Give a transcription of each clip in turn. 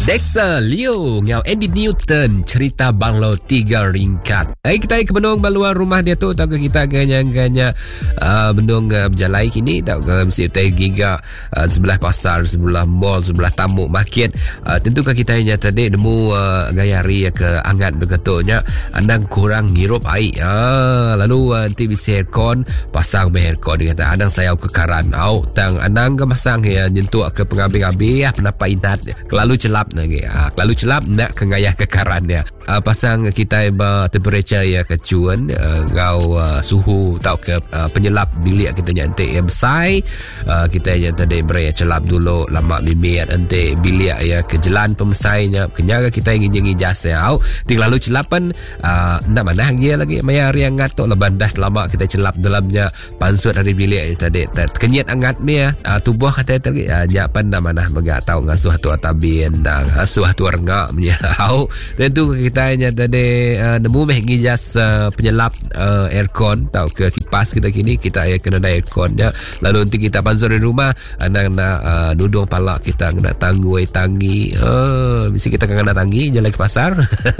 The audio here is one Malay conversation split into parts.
Dexter Leo ngau Andy Newton cerita Banglo 3 ringkat. Kita ke benung baluan rumah dia tu tahu ke kita ganya benung berjalai kini tahu ke mesti utai giga sebelah pasar, sebelah mall, sebelah tamu market. Tentu ke kita nya tadi nemu gaya hari ke angat begatunya andang kurang ngirup air. Lalu nanti bisa aircon pasang aircon dia kata andang saya ke karan au tang andang ke masang ya nyentuh ke pengabi-abi penapa inat lalu celap lagi. Lalu celap nak kengayah kekaran dia. Pasang kita temperature ya kecuan ngau suhu tau ke penyelap bilik kita nyantik yang besar. Kita yang tadi beri celap dulu lama mimiat nanti bilik ya ke jalan pemesainya kenyaga kita ingin jas ya. Lalu celapan nak mana dia lagi maya yang ngatok leban dah lama kita celap dalamnya pansut dari bilik tadi kenyat angat mia tubuh kata tadi nyapan nak mana megak tahu ngasuh tu atabin asuh tu rengak punya dan tu kita hanya tadi nemu ngijas penyelap aircon tahu ke kipas kita kini kita kena ada aircon ya. Lalu nanti kita pansur di rumah anak nudung pala kita kena tangi mesti kita kena tangi jalan ke pasar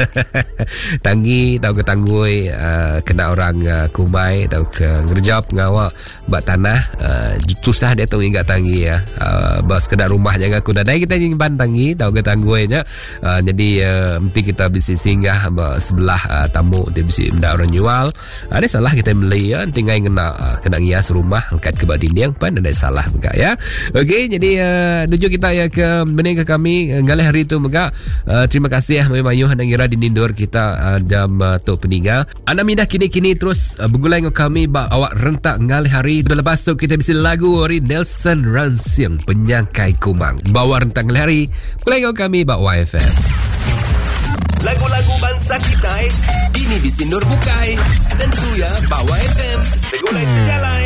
tangi tahu ke tanggui kena orang kumai tahu ke ngerjap ngawak bak tanah susah dia tu ingat tangi ya bas kedai rumah jangan aku dah kita nyimpan tangi tahu ke tangguinya jadi nanti kita bisa singgah sebelah tamu dia bisa mendak orang jual ada salah kita beli ya tinggal kena ngias rumah angkat ke dinding pan ada salah enggak ya. Okey jadi tuju kita ya ke mening ke kami ngalih hari tu mega terima kasih ya Mayu hang ngira di nindur kita jam tu peninga anda mindah kini terus bergulai dengan kami ba awak rentak ngalih hari lepas tu kita bisa lagu dari Nelson Ransim Penyangkai Kumang bawa rentak ngalih hari bergulai dengan kami ba YFM lagu-lagu bangsa kita ini disindur bukai tentu ya bawa FM bergulai sejalan